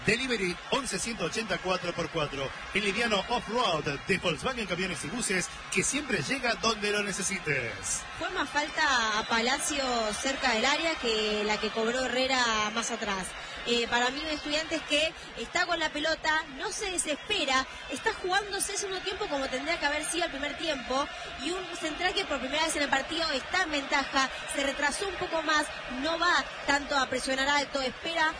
Delivery 11 180 4x4. El liviano off-road de Volkswagen Camiones y Buses que siempre llega donde lo necesites. Fue más falta a Palacio cerca del área que la que cobró Herrera más atrás. Para mí un Estudiantes que está con la pelota, no se desespera, está jugándose ese segundo tiempo como tendría que haber sido el primer tiempo, y un central que por primera vez en el partido está en ventaja, se retrasó un poco más, no va tanto a presionar alto, espera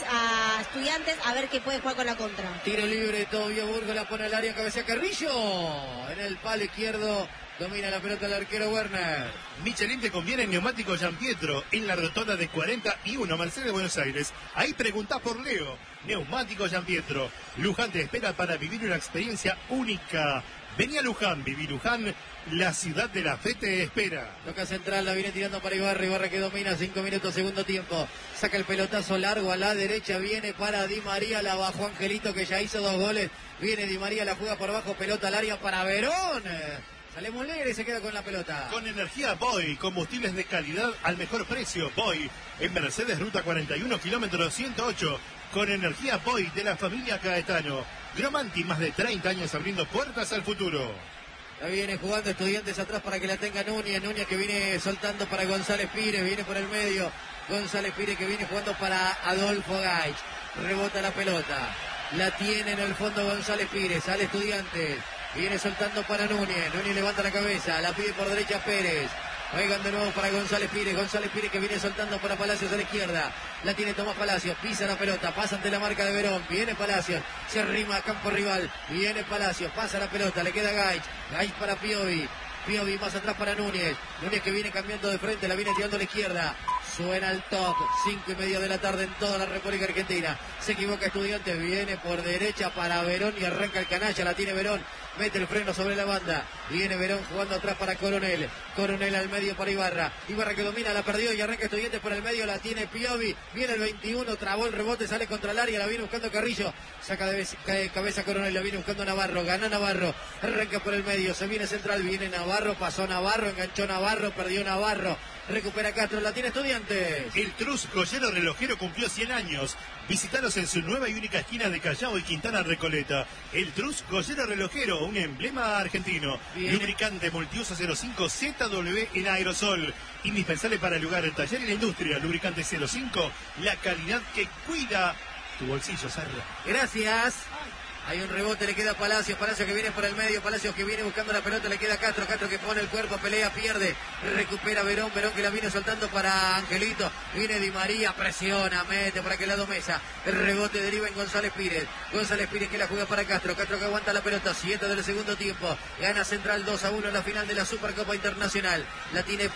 a Estudiantes a ver qué puede jugar con la contra. Tiro libre, Tobio Burgos la pone al área, cabecea Carrillo, en el palo izquierdo. Domina la pelota el arquero Werner. Michelin te conviene en neumático Giampietro, en la rotonda de 41 Mercedes Buenos Aires. Ahí preguntás por Leo. Neumático Giampietro. Luján te espera para vivir una experiencia única. Vení a Luján, viví Luján, la ciudad de la fe te espera. Toca central, la viene tirando para Ibarra que domina, 5 minutos, segundo tiempo. Saca el pelotazo largo a la derecha, viene para Di María, la bajó Angelito que ya hizo 2 goles. Viene Di María, la juega por abajo, pelota al área para Verón. Sale Moler y se queda con la pelota. Con energía Boy, combustibles de calidad al mejor precio. Boy, en Mercedes, ruta 41, kilómetro 108. Con energía Boy de la familia Caetano. Gromanti, más de 30 años abriendo puertas al futuro. La viene jugando Estudiantes atrás para que la tenga Núñez. Núñez que viene soltando para González Pires, viene por el medio. González Pires que viene jugando para Adolfo Gaich. Rebota la pelota. La tiene en el fondo González Pires. Sale Estudiantes. Viene soltando para Núñez. Núñez levanta la cabeza. La pide por derecha Pérez. Juegan de nuevo para González Pires. González Pires que viene soltando para Palacios a la izquierda. La tiene Tomás Palacios. Pisa la pelota. Pasa ante la marca de Verón. Viene Palacios. Se arrima a campo rival. Viene Palacios. Pasa la pelota. Le queda Gaich. Gaich para Piovi. Piovi más atrás para Núñez. Núñez que viene cambiando de frente. La viene tirando a la izquierda. Suena el top. 5:30 de la tarde en toda la República Argentina. Se equivoca Estudiantes. Viene por derecha para Verón y arranca el canalla. La tiene Verón. Mete el freno sobre la banda. Viene Verón jugando atrás para Coronel. Coronel al medio para Ibarra. Ibarra que domina, la perdió y arranca Estudiantes por el medio. La tiene Piovi. Viene el 21. Trabó el rebote. Sale contra el área. La viene buscando Carrillo. Saca de cabeza Coronel. La viene buscando Navarro. Gana Navarro. Arranca por el medio. Se viene central. Viene Navarro. Pasó Navarro. Enganchó Navarro. Perdió Navarro. Recupera Castro. La tiene Estudiantes. El Trus Joyero Relojero cumplió 100 años. Visítalos en su nueva y única esquina de Callao y Quintana Recoleta. El Trus Joyero Relojero, un emblema argentino. Bien. Lubricante multiuso 05 ZW en aerosol. Indispensable para el lugar, el taller y la industria. Lubricante 05, la calidad que cuida tu bolsillo, Sarra. Gracias. Hay un rebote, le queda Palacios. Palacios que viene por el medio. Palacios que viene buscando la pelota. Le queda Castro. Castro que pone el cuerpo, pelea, pierde. Recupera Verón. Verón que la viene soltando para Angelito. Viene Di María, presiona, mete por aquel lado Mesa. El rebote deriva en González Pires. González Pires que la juega para Castro. Castro que aguanta la pelota. 7 del segundo tiempo. Gana Central 2-1 en la final de la Supercopa Internacional. La tiene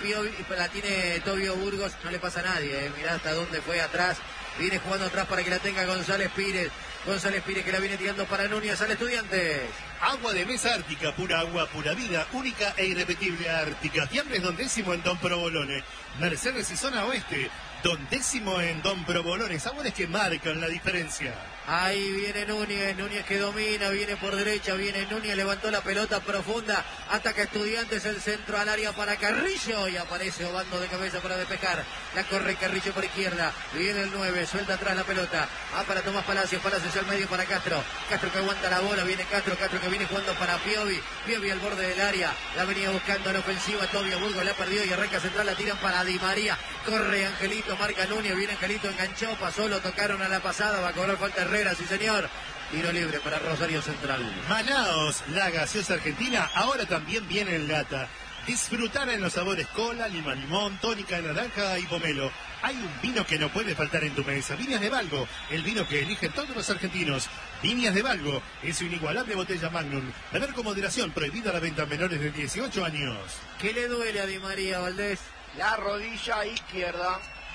Tobio Burgos. No le pasa a nadie. Mirá hasta dónde fue atrás. Viene jugando atrás para que la tenga González Pires. González Pires que la viene tirando para Núñez al Estudiantes. Agua de mesa Ártica, pura agua, pura vida, única e irrepetible Ártica. Fiambres Don Décimo en Don Provolone. Mercedes y zona oeste. Don Décimo en Don Provolone. Sabores que marcan la diferencia. Ahí viene Núñez, Núñez que domina, viene por derecha, viene Núñez, levantó la pelota profunda, ataca Estudiantes, el centro al área para Carrillo y aparece Obando de cabeza para despejar, la corre Carrillo por izquierda, viene el 9, suelta atrás la pelota, para Tomás Palacios, Palacios al medio para Castro, Castro que aguanta la bola, viene Castro, Castro que viene jugando para Piovi, Piovi al borde del área, la venía buscando en ofensiva, Tobio Burgos la perdió y arranca central, la tiran para Di María, corre Angelito, marca Núñez, viene Angelito, enganchó, pasó, lo tocaron a la pasada, va a cobrar falta Herrera, sí señor. Tiro libre para Rosario Central. Manaos, la gaseosa argentina, ahora también viene en lata. Disfrutar en los sabores cola, limón, tónica de naranja y pomelo. Hay un vino que no puede faltar en tu mesa. Viñas de Valgo, el vino que eligen todos los argentinos. Viñas de Valgo, en su inigualable botella Magnum. Beber con moderación, prohibida la venta a menores de 18 años. ¿Qué le duele a Di María, Valdés? La rodilla izquierda.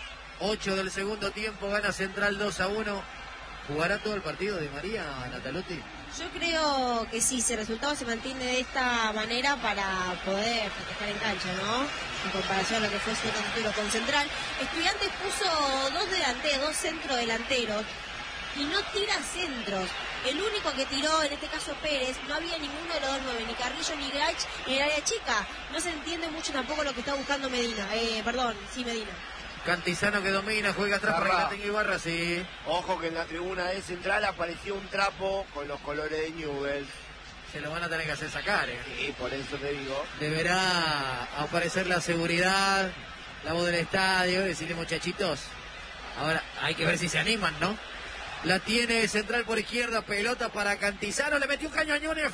8 del segundo tiempo, gana Central 2-1. ¿Jugará todo el partido de María, Natalotti? Yo creo que sí, si el resultado se mantiene de esta manera para poder festejar en cancha, ¿no? En comparación a lo que fue su título con Central. Estudiantes puso dos centrodelanteros y no tira centros. El único que tiró, en este caso Pérez, no había ninguno de los dos 9, ni Carrillo ni Gaich en el área chica. No se entiende mucho tampoco lo que está buscando Medina. Medina. Cantizano que domina, juega atrás para que la tenga Ibarra, sí. Ojo que en la tribuna de Central apareció un trapo con los colores de Newell's. Se lo van a tener que hacer sacar, Sí, por eso te digo. Deberá aparecer la seguridad, la voz del estadio, decirle muchachitos. Ahora hay que ver si se animan, ¿no? La tiene Central por izquierda, pelota para Cantizano, le metió un caño a Núñez,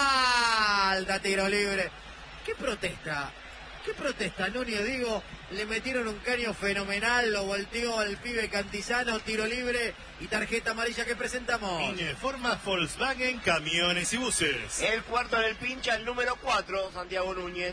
falta, tiro libre. ¿Qué protesta? ¿Qué protesta, Núñez? Digo, le metieron un caño fenomenal, lo volteó al pibe Cantizano, tiro libre y tarjeta amarilla que presentamos. Informa Volkswagen Camiones y Buses. El cuarto en el pincha, el número 4, Santiago Núñez.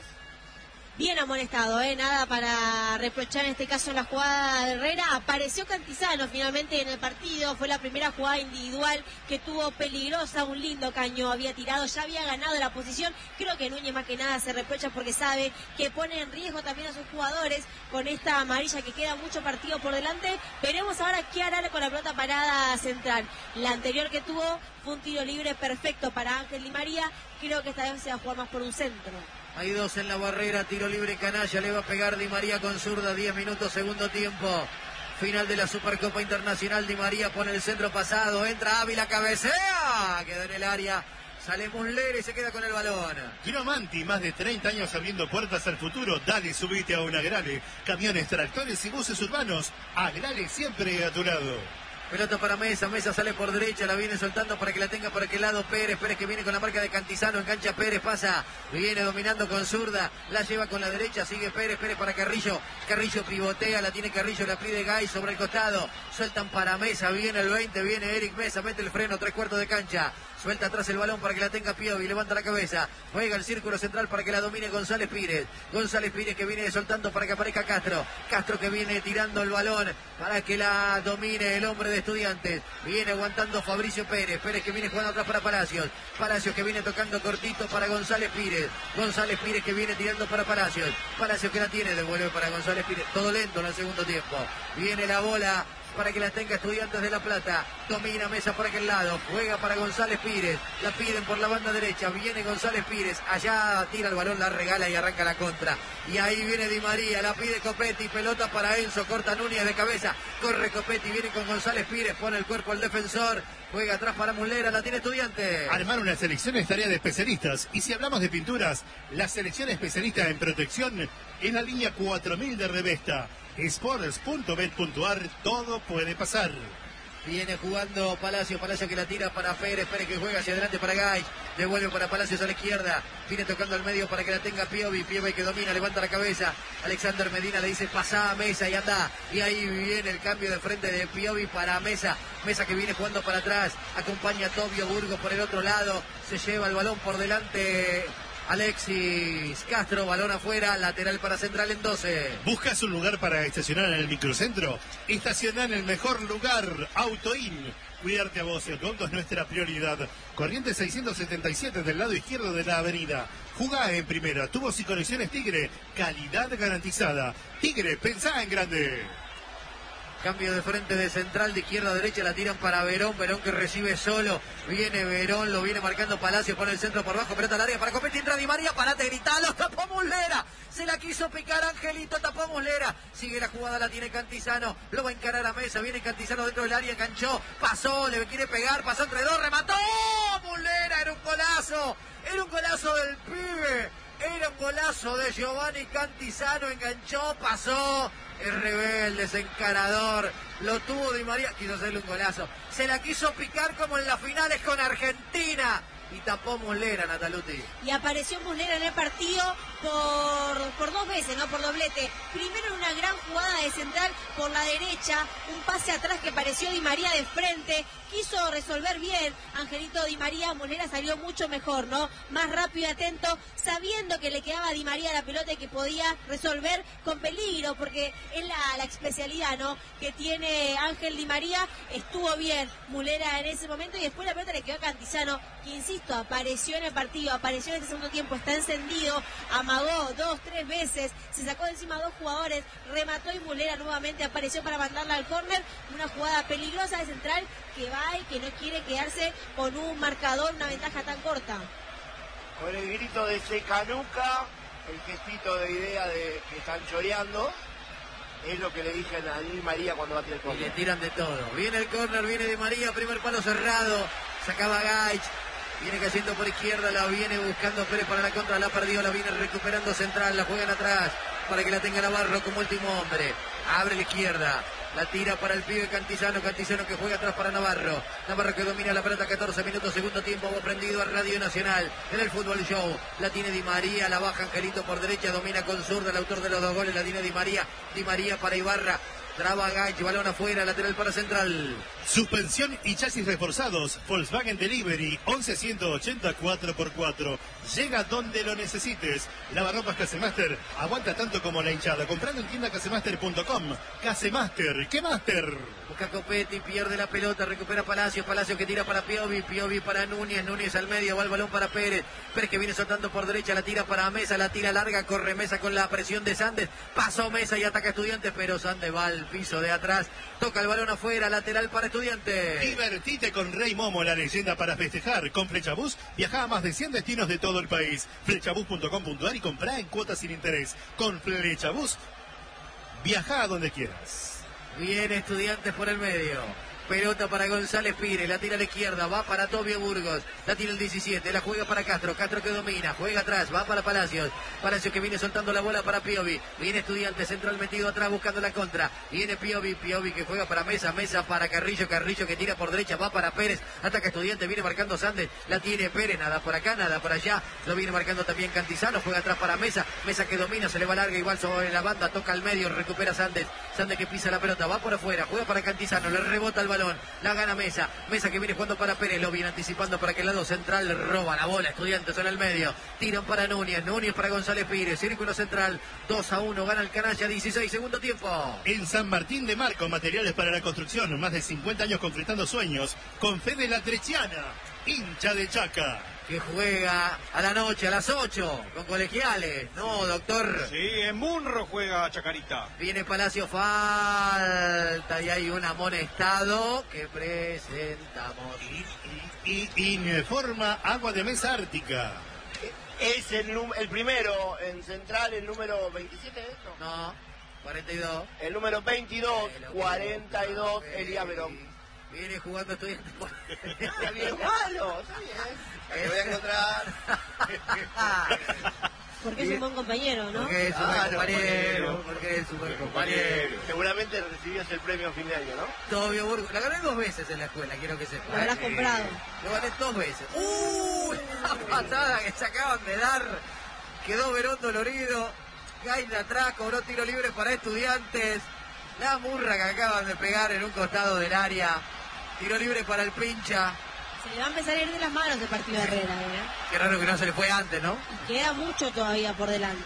Bien amonestado, nada para reprochar en este caso en la jugada de Herrera. Apareció Cantizano finalmente en el partido, fue la primera jugada individual que tuvo peligrosa, un lindo caño había tirado, ya había ganado la posición. Creo que Núñez más que nada se reprocha porque sabe que pone en riesgo también a sus jugadores con esta amarilla que queda mucho partido por delante. Veremos ahora qué hará con la pelota parada Central. La anterior que tuvo fue un tiro libre perfecto para Ángel Di María, creo que esta vez se va a jugar más por un centro. Hay dos en la barrera, tiro libre canalla, le va a pegar Di María con zurda, 10 minutos, segundo tiempo. Final de la Supercopa Internacional, Di María pone el centro pasado, entra Ávila, cabecea, quedó en el área, sale Muslera y se queda con el balón. Gromanti, más de 30 años abriendo puertas al futuro. Dale, subite a un Agrale. Camiones, tractores y buses urbanos. Agrale siempre a tu lado. Pelota para Mesa, Mesa sale por derecha, la viene soltando para que la tenga por aquel lado Pérez, Pérez que viene con la marca de Cantizano, engancha Pérez, pasa, viene dominando con zurda, la lleva con la derecha, sigue Pérez, Pérez para Carrillo, Carrillo pivotea, la tiene Carrillo, la pide Gay sobre el costado, sueltan para Mesa, viene el 20, viene Eric Mesa, mete el freno, 3/4 de cancha. Suelta atrás el balón para que la tenga Piovi, levanta la cabeza, juega el círculo central para que la domine González Pires. González Pires que viene soltando para que aparezca Castro. Castro que viene tirando el balón para que la domine el hombre de Estudiantes. Viene aguantando Fabricio Pérez. Pérez que viene jugando atrás para Palacios. Palacios que viene tocando cortito para González Pires. González Pires que viene tirando para Palacios. Palacios que la tiene, devuelve para González Pires. Todo lento en el segundo tiempo. Viene la bola para que la tenga Estudiantes de La Plata, domina Mesa por aquel lado, juega para González Pires, la piden por la banda derecha, viene González Pires, allá tira el balón, la regala y arranca la contra, y ahí viene Di María, la pide Copetti, pelota para Enzo, corta Núñez de cabeza, corre Copetti, viene con González Pires, pone el cuerpo al defensor, juega atrás para Muslera, la tiene Estudiantes. Armar una selección es tarea de especialistas, y si hablamos de pinturas, la selección especialista en protección es la línea 4000 de Revesta. Sports.bet.ar, todo puede pasar. Viene jugando Palacio, Palacio que la tira para Pérez, Pérez que juega hacia adelante para Gay, devuelve para Palacios a la izquierda, viene tocando al medio para que la tenga Piovi, Piovi que domina, levanta la cabeza, Alexander Medina le dice pasá a Mesa y anda, y ahí viene el cambio de frente de Piovi para Mesa, Mesa que viene jugando para atrás, acompaña a Tobio Burgos por el otro lado, se lleva el balón por delante Alexis Castro, balón afuera, lateral para Central en 12. ¿Buscas un lugar para estacionar en el microcentro? Estaciona en el mejor lugar, AutoIn. Cuidarte a vos, el auto es nuestra prioridad. Corriente 677 del lado izquierdo de la avenida. Jugá en primera, tubos y conexiones Tigre, calidad garantizada. Tigre, pensá en grande. Cambio de frente de Central, de izquierda a derecha, la tiran para Verón, Verón que recibe solo, viene Verón, lo viene marcando Palacio, pone el centro por abajo, pelota al área para Copetti, entra Di María, parate, gritalo, tapó Muslera, se la quiso picar Angelito, tapó Muslera, sigue la jugada, la tiene Cantizano, lo va a encarar a Mesa, viene Cantizano dentro del área, enganchó, pasó, le quiere pegar, pasó entre dos, remató, Muslera, era un golazo del pibe. Era un golazo de Giovanni Cantizano, enganchó, pasó, es rebelde, es encarador, lo tuvo Di María, quiso hacerle un golazo, se la quiso picar como en las finales con Argentina, y tapó Muslera, Nataluti. Y apareció Muslera en el partido por dos veces, ¿no? Por doblete. Primero en una gran jugada de Central por la derecha, un pase atrás que pareció Di María de frente, quiso resolver bien Angelito Di María, Muslera salió mucho mejor, ¿no? Más rápido y atento, sabiendo que le quedaba a Di María la pelota y que podía resolver con peligro, porque es la especialidad, ¿no? Que tiene Ángel Di María, estuvo bien Muslera en ese momento y después la pelota le quedó a Cantizano, que insisto, apareció en el partido, apareció en este segundo tiempo, está encendido, amagó 2-3 veces, se sacó de encima a dos jugadores, remató y Muslera nuevamente apareció para mandarla al córner, una jugada peligrosa de Central que va y que no quiere quedarse con un marcador, una ventaja tan corta. Con el grito de Secanuca, el gestito de idea de que están choreando. Es lo que le dije a Di María cuando batió el Y le córner. tiran de todo. Viene el córner, viene Di María, primer palo cerrado. Sacaba Gaich. Viene cayendo por izquierda, la viene buscando Pérez para la contra, la perdió, la viene recuperando central, la juegan atrás para que la tenga Navarro como último hombre. Abre la izquierda, la tira para el pibe Cantizano que juega atrás para Navarro. Navarro que domina la pelota, 14 minutos, segundo tiempo, vos prendido a Radio Nacional en el Fútbol Show. La tiene Di María, la baja Angelito por derecha, domina con zurda, el autor de los 2 goles, la tiene Di María para Ibarra. Traba Gaich, balón afuera, lateral para Central. Suspensión y chasis reforzados. Volkswagen Delivery 11-180 4x4. Llega donde lo necesites. Lavarropas Casemaster. Aguanta tanto como la hinchada. Comprando en tienda casemaster.com. Casemaster. ¿Qué Master? Busca Copetti, pierde la pelota, recupera Palacios que tira para Piovi para Núñez al medio, va el balón para Pérez que viene soltando por derecha, la tira para Mesa, la tira larga, corre Mesa con la presión de Sandes, pasó Mesa y ataca Estudiantes, pero Sandes va al piso de atrás, toca el balón afuera, lateral para Estudiantes. Divertite con Rey Momo, la leyenda para festejar. Con Flechabús viaja a más de 100 destinos de todo el país. Flechabús.com.ar y comprá en cuotas sin interés. Con Flechabús viaja a donde quieras. Viene Estudiantes por el medio. Pelota para González Pires, la tira a la izquierda, va para Tobio Burgos, la tira el 17, la juega para Castro que domina, juega atrás, va para Palacios que viene soltando la bola para Piovi, viene Estudiantes, central metido atrás buscando la contra, viene Piovi que juega para Mesa para Carrillo que tira por derecha, va para Pérez, ataca Estudiantes, viene marcando Sandes, la tiene Pérez, nada por acá, nada por allá, lo viene marcando también Cantizano, juega atrás para Mesa que domina, se le va larga, igual sobre la banda, toca al medio, recupera Sandes que pisa la pelota, va por afuera, juega para Cantizano, le rebota el balón, la gana Mesa que viene jugando para Pérez, lo viene anticipando para que el lado central le roba la bola, Estudiantes en el medio, tiran para Núñez para González Pires, círculo central, 2-1, gana el Canalla, 16, segundo tiempo. En San Martín de Marco, materiales para la construcción, más de 50 años concretando sueños, con Fede Latrechiana, hincha de Chaca. Que juega a la noche, a las 8, con Colegiales. No, doctor. Sí, en Munro juega Chacarita. Viene Palacio, falta y hay un amonestado que presentamos. Y informa Agua de Mesa Ártica. Es el primero en Central, el número 27 de esto. No, 42. El número 22, 42, Elías Verón. Viene jugando Estudiantes. Está bien, malo, está bien. Te voy a encontrar. Porque es un buen compañero, ¿no? Porque es un buen compañero. Porque es un buen compañero. Seguramente recibías el premio a fin de año, ¿no? Tobio Burgos. La gané 2 veces en la escuela, quiero que sepas. Lo habrás comprado. Lo gané 2 veces. La patada que se acaban de dar. Quedó Verón dolorido. Gay de atrás, cobró tiro libre para Estudiantes. La murra que acaban de pegar en un costado del área. Tiro libre para el pincha. Se le va a empezar a ir de las manos el partido de Herrera, Qué raro que no se le fue antes, ¿no? Y queda mucho todavía por delante.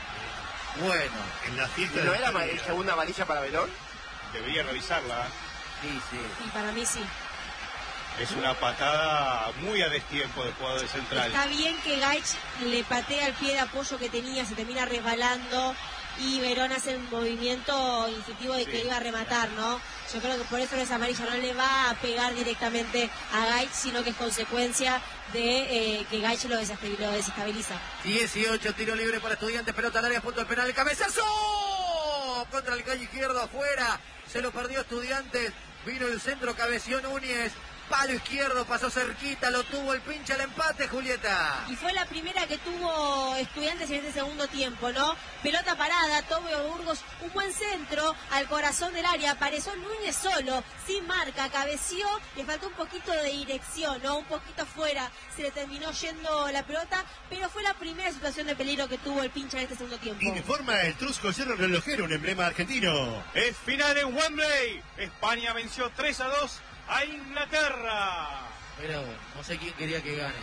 Bueno. En la fiesta ¿No de era Victoria. segunda amarilla para Verón? Debería revisarla. Sí. Y para mí sí. Es una patada muy a destiempo del jugador de Central. Está bien que Gaich le patea el pie de apoyo que tenía, se termina resbalando y Verón hace un movimiento instintivo de que iba a rematar, ¿no? Yo creo que por eso es amarilla, no le va a pegar directamente a Gaich, sino que es consecuencia de que Gaich lo desestabiliza. 18, tiro libre para Estudiantes, pelota al área, punto del penal, el cabezazo contra el calle izquierdo afuera, se lo perdió Estudiantes, vino el centro, cabeció Núñez, palo izquierdo, pasó cerquita, lo tuvo el pincha, el empate, Julieta. Y fue la primera que tuvo Estudiantes en este segundo tiempo, ¿no? Pelota parada, Tobio Burgos, un buen centro al corazón del área, apareció Núñez solo, sin marca, cabeció, le faltó un poquito de dirección, ¿no? Un poquito afuera, se le terminó yendo la pelota, pero fue la primera situación de peligro que tuvo el pincha en este segundo tiempo. Informa el Trus Joyero Relojero, un emblema argentino. Es final en Wembley. España venció 3-2 a Inglaterra. Pero no sé quién quería que gane.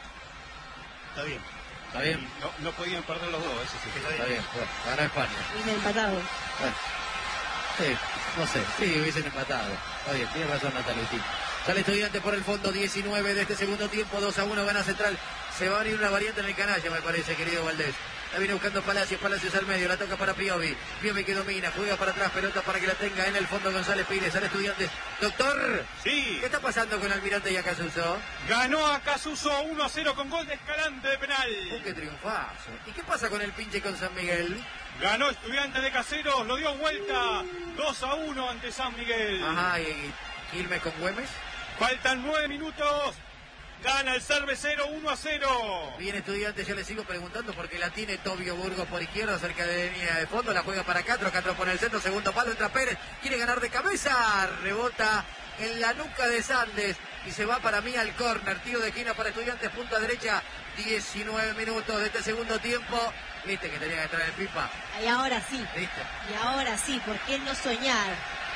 Está bien. ¿Está bien? No podían perder los dos, eso sí. Está bien, bueno, ganó España. Viene empatado. Bueno, sí, no sé, sí, hubiesen empatado. Está bien, tiene razón Natalucci. Sale Estudiante por el fondo, 19 de este segundo tiempo, 2-1, gana Central. Se va a venir una variante en el canalla, me parece, querido Valdés. La viene buscando Palacios al medio, la toca para Piovi que domina, juega para atrás, pelota para que la tenga en el fondo González Pires, sale Estudiantes. Doctor, Sí. ¿qué está pasando con Almirante y Acasuso? Ganó a Casuso 1-0 con gol de Escalante de penal. ¡Qué triunfazo! ¿Y qué pasa con el pinche con San Miguel? Ganó Estudiantes de Caseros, lo dio vuelta 2-1 ante San Miguel. Ajá, y Quilmes con Güemes. Faltan 9 minutos. Gana el Cervecero 1-0. Bien, Estudiantes, yo le sigo preguntando porque la tiene Tobio Burgos por izquierda, cerca de la línea de fondo, la juega para Castro pone el centro, segundo palo, entra Pérez, quiere ganar de cabeza, rebota en la nuca de Sandes y se va para mí al córner, tiro de esquina para Estudiantes, punta derecha, 19 minutos de este segundo tiempo. Viste que tenía que entrar el Pipa. Y ahora sí. ¿Viste? Y ahora sí, ¿por qué no soñar?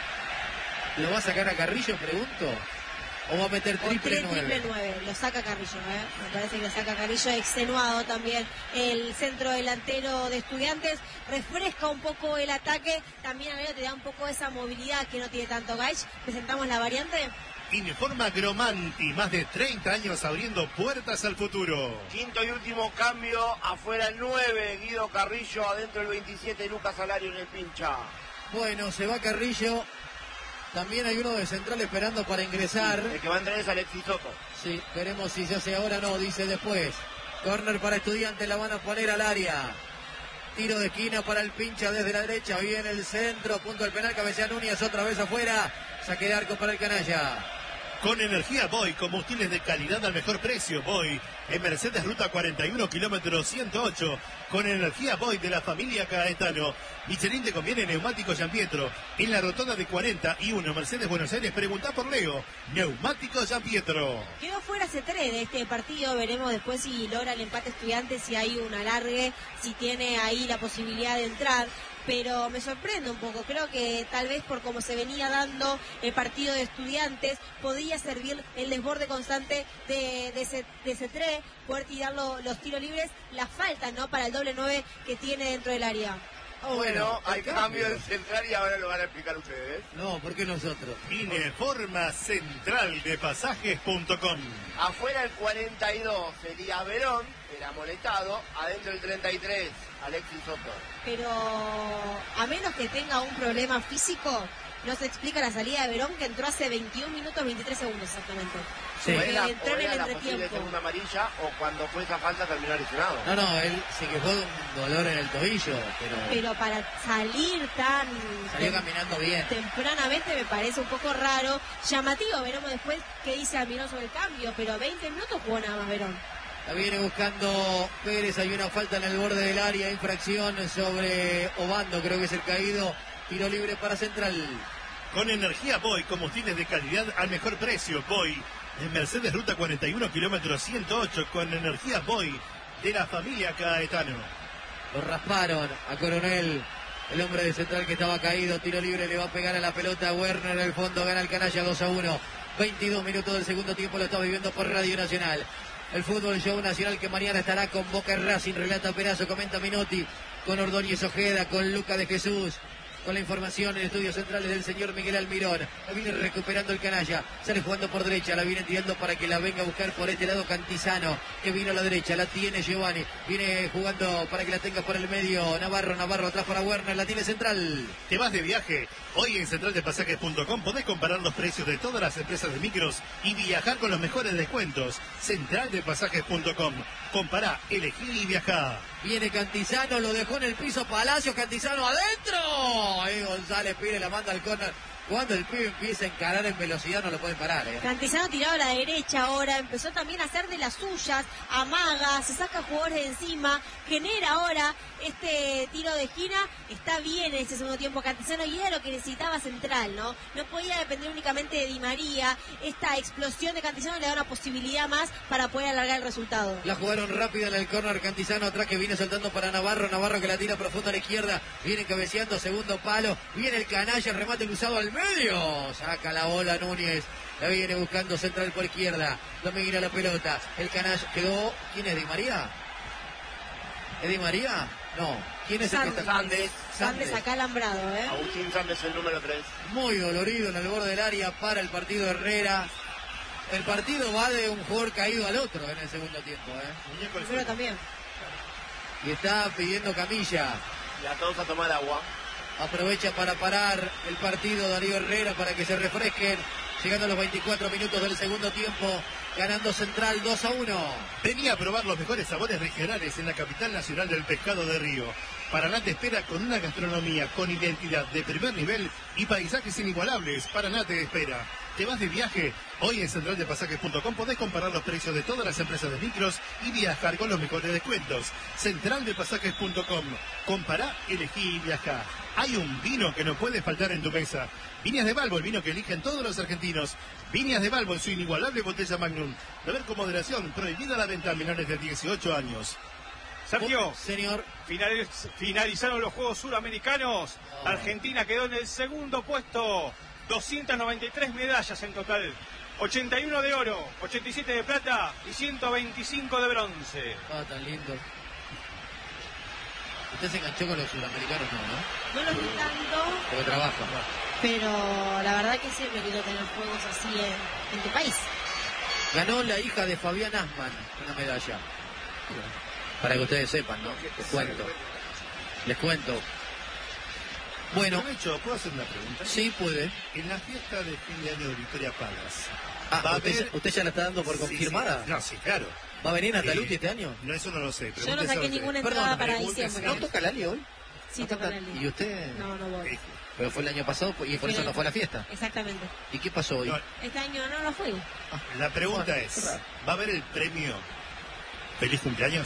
¿Lo va a sacar a Carrillo, pregunto? ¿O va a meter triple 9? Triple 9, lo saca Carrillo, me parece que lo saca Carrillo, extenuado también el centro delantero de Estudiantes, refresca un poco el ataque, también a ver, te da un poco esa movilidad que no tiene tanto Gaich. Presentamos la variante. Informa Gromanti, más de 30 años abriendo puertas al futuro. Quinto y último cambio, afuera el 9, Guido Carrillo, adentro el 27, Lucas Salario en el pincha. Bueno, se va Carrillo. También hay uno de central esperando para ingresar. El que va a entrar es Alexis Soto. Sí, veremos si se hace ahora o no, dice después. Córner para Estudiantes, la van a poner al área. Tiro de esquina para el pincha desde la derecha. Viene el centro, punto del penal, cabecea Núñez, otra vez afuera. Saque de arco para el canalla. Con energía Boy, combustibles de calidad al mejor precio. Boy, en Mercedes Ruta 41, kilómetro 108. Con energía Boy de la familia Caetano. Michelin te conviene neumático San Pietro. En la rotonda de 41, Mercedes Buenos Aires, preguntá por Leo. Neumático San Pietro. Quedó fuera C3 de este partido, veremos después si logra el empate Estudiantes, si hay un alargue, si tiene ahí la posibilidad de entrar. Pero me sorprende un poco, creo que tal vez por cómo se venía dando el partido de Estudiantes, podía servir el desborde constante de C3, poder tirar los tiros libres, la falta, ¿no?, para el doble 9 que tiene dentro del área. Bueno, hay cambio en central y ahora lo van a explicar ustedes. No, ¿por qué nosotros? Informa Central de Pasajes.com. Afuera el 42 sería Verón, el amonestado, adentro el 33, Alexis Soto. Pero a menos que tenga un problema físico, no se explica la salida de Verón, que entró hace 21 minutos 23 segundos exactamente. Sí. Porque Era entró en el la posible entretiempo. segunda amarilla o cuando fue esa falta terminó lesionado. No, él se quejó de un dolor en el tobillo, Pero para salir tan salió caminando bien. tempranamente me parece un poco raro, llamativo. Veremos después qué dice Almirón sobre el cambio, pero 20 minutos jugó nada más Verón. La viene buscando Pérez, hay una falta en el borde del área, infracción sobre Obando, creo que es el caído, tiro libre para Central. Con energía Boy, combustibles de calidad al mejor precio. Boy, en Mercedes Ruta 41, kilómetro 108, con energía Boy de la familia Caetano. Lo rasparon a Coronel, el hombre de Central que estaba caído, tiro libre, le va a pegar a la pelota a Werner, en el fondo gana el canalla 2-1. 22 minutos del segundo tiempo, lo está viviendo por Radio Nacional. El fútbol show nacional que mañana estará con Boca Racing, relata Perazo, comenta Minotti, con Ordóñez Ojeda, con Luca de Jesús, con la información en estudios centrales del señor Miguel Almirón. La viene recuperando el canalla, sale jugando por derecha, la viene tirando para que la venga a buscar por este lado Cantizano, que vino a la derecha, la tiene Giovanni, viene jugando para que la tenga por el medio Navarro atrás para Werner, la tiene Central. ¿Te vas de viaje? Hoy en centraldepasajes.com podés comparar los precios de todas las empresas de micros y viajar con los mejores descuentos. Centraldepasajes.com. Compará, elegí y viajá. Viene Cantizano, lo dejó en el piso Palacio, Cantizano adentro. Ahí González Pires la manda al córner. Cuando el pibe empieza a encarar en velocidad no lo pueden parar. Cantizano tirado a la derecha ahora, empezó también a hacer de las suyas, amaga, se saca jugadores de encima, genera ahora este tiro de esquina, está bien en ese segundo tiempo Cantizano y era lo que necesitaba Central, ¿no? No podía depender únicamente de Di María, esta explosión de Cantizano le da una posibilidad más para poder alargar el resultado. La jugaron rápida en el córner, Cantizano atrás que viene saltando para Navarro que la tira profunda a la izquierda, viene cabeceando, segundo palo, viene el canalla, remate cruzado al medio, saca la bola Núñez, la viene buscando Central por izquierda, domina la pelota, el canalla quedó, ¿quién es? ¿Di María? ¿Es Di María? No, ¿quién es el que está? Sandes acá alambrado, Agustín Sandes, el número 3. Muy dolorido en el borde del área para el partido Herrera. El partido va de un jugador caído al otro en el segundo tiempo, Pero también. Y está pidiendo camilla. La todos a tomar agua. Aprovecha para parar el partido Darío Herrera para que se refresquen. Llegando a los 24 minutos del segundo tiempo. ganando Central 2-1. Venía a probar los mejores sabores regionales en la capital nacional del pescado de Río. Paraná te espera con una gastronomía con identidad de primer nivel y paisajes inigualables. Paraná te espera. ¿Te vas de viaje? Hoy en centraldepasajes.com podés comparar los precios de todas las empresas de micros y viajar con los mejores descuentos. Centraldepasajes.com. Compará, elegí y viajá. Hay un vino que no puede faltar en tu mesa. Viñas de Balbo, el vino que eligen todos los argentinos. Viñas de Balbo en su inigualable botella Magnum. Beber con moderación, prohibida la venta a menores de 18 años. Sergio, señor, finalizaron los Juegos Suramericanos. Argentina quedó en el segundo puesto. 293 medallas en total. 81 de oro, 87 de plata y 125 de bronce. Tan lindo. Usted se enganchó con los suramericanos, ¿no? No los vi tanto, Porque trabaja. pero la verdad que siempre quiero tener juegos así en tu país. Ganó la hija de Fabián Asman una medalla. Para que ustedes sepan, ¿no? Les cuento. Bueno. ¿Puedo hacer una pregunta? Sí, puede. En la fiesta de fin de año de Victoria Palace. ¿Usted ya la está dando por confirmada? Sí. No, sí, claro. ¿Va a venir Natalucci este año? No, eso no lo sé. Yo no saqué ninguna entrada para diciembre. ¿No toca Lali hoy? Sí, toca Lali. ¿Y usted? No voy. Pero fue el año pasado y por eso no fue a la fiesta. Exactamente. ¿Y qué pasó hoy? No. Este año no fui. La pregunta es, ¿va a haber el premio Feliz Cumpleaños?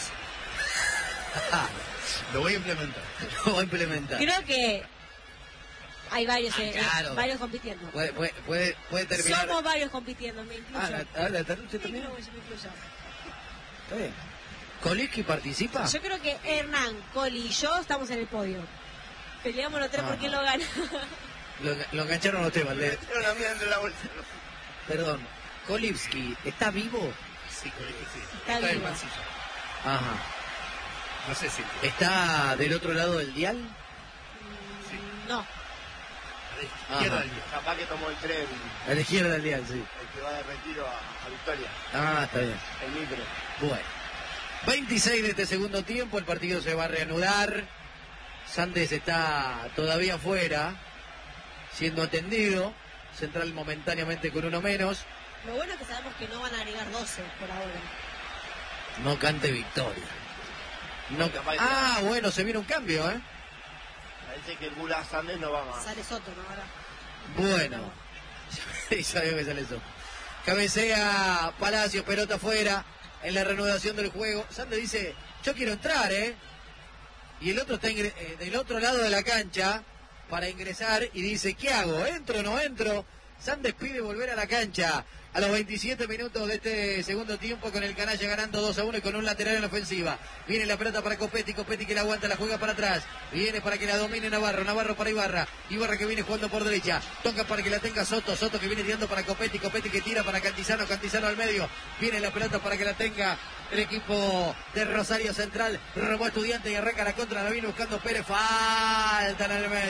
Lo voy a implementar. Lo voy a implementar. Creo que hay varios, claro. Varios compitiendo. Puede terminar. Somos varios compitiendo, me incluyo. ¿La Natalucci también? Yo me incluyo. Está bien. ¿Koliski participa? Yo creo que Hernán, Coli y yo estamos en el podio. Peleamos los tres por quién lo gana. Lo engancharon a usted, Valdés. Era una mía entre la bolsa. Perdón. ¿Kolivsky está vivo? Sí, Colegio, sí. Está en el vivo. pasillo. Ajá. No sé si. ¿Está del otro lado del dial? No. A la izquierda del día. Capaz que tomó el tren, A la izquierda del dial, sí. el que va de retiro a Victoria. Está bien. El micro. Bueno. 26 de este segundo tiempo, el partido se va a reanudar. Sandes está todavía fuera, siendo atendido. Central momentáneamente con uno menos. Lo bueno es que sabemos que no van a agregar 12 por ahora. No cante victoria. Bueno, se viene un cambio, ¿eh? Parece que el Bula Sandes no va más. Sale Soto, ¿no? Ahora. Bueno. Y sabía que sale eso. Cabecea Palacios, pelota afuera. En la reanudación del juego. Sandes dice, yo quiero entrar, ¿eh? Y el otro está del otro lado de la cancha para ingresar y dice, ¿qué hago? ¿Entro o no entro? Sandes pide volver a la cancha a los 27 minutos de este segundo tiempo con el Canalla ganando 2-1 y con un lateral en la ofensiva. Viene la pelota para Copetti que la aguanta, la juega para atrás. Viene para que la domine Navarro para Ibarra que viene jugando por derecha. Toca para que la tenga Soto que viene tirando para Copetti que tira para Cantizano al medio. Viene la pelota para que la tenga el equipo de Rosario Central. Robó Estudiante y arranca la contra, la viene buscando Pérez. Falta en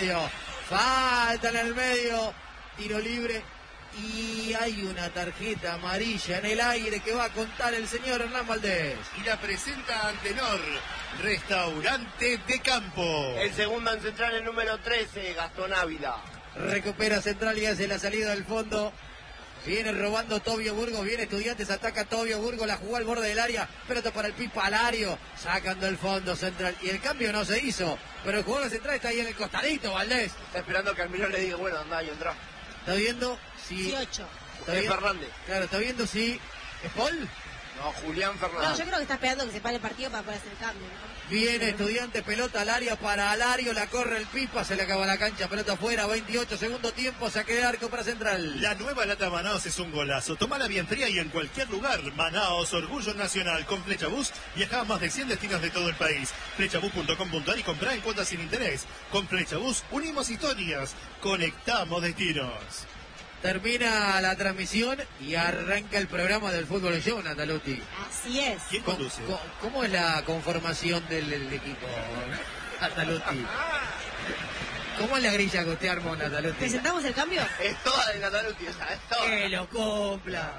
el medio. Tiro libre. Y hay una tarjeta amarilla en el aire que va a contar el señor Hernán Valdés. Y la presenta Antenor, Restaurante de Campo. El segundo en Central, el número 13, Gastón Ávila. Recupera Central y hace la salida del fondo. Viene robando Tobio Burgos, viene Estudiantes, ataca Tobio Burgos, la jugó al borde del área, pelota para el Pipa Alario, sacando el fondo Central. Y el cambio no se hizo, pero el jugador Central está ahí en el costadito, Valdés. Está esperando que Almirón le diga, bueno, anda y entra. ¿Está viendo? Sí. 18. Es Fernández. Claro, ¿está viendo si es Paul? No, Julián Fernández. No, yo creo que está esperando que se pare el partido para poder hacer el cambio, ¿no? Viene Estudiante, pelota al área para Alario, la corre el Pipa, se le acaba la cancha, pelota afuera, 28 segundo tiempo, saque de arco para Central. La nueva lata Manaos es un golazo. Tomala bien fría y en cualquier lugar. Manaos, orgullo nacional. Con Flechabús viaja a más de 100 destinos de todo el país. Flechabús.com.ar y comprá en cuotas sin interés. Con Flechabús unimos historias, conectamos destinos. Termina la transmisión y arranca el programa del Fútbol Show, Natalucci. Así es. ¿Quién conduce? ¿Cómo es la conformación del equipo, Natalucci? ¿Cómo es la grilla que usted armó, Natalucci? ¿Presentamos el cambio? Es toda de Natalucci, esa, es toda. ¡Que lo cumpla!